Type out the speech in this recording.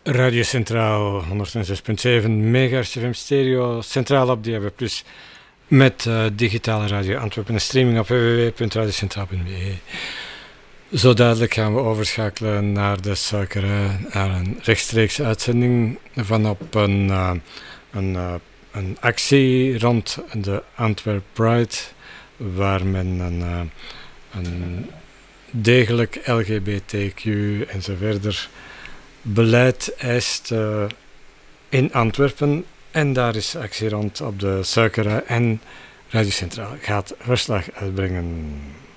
Radio Centraal 106.7 MHz FM stereo, centraal op DAB+, met digitale radio Antwerpen en streaming op www.radiocentraal.be. Zo dadelijk gaan we overschakelen naar de Suikerij, naar een rechtstreekse uitzending van op een actie rond de Antwerp Pride, waar men een degelijk LGBTQ en zo verder beleid eist in Antwerpen. En daar is actie rond op de Suikerij en Radio Centraal gaat verslag uitbrengen.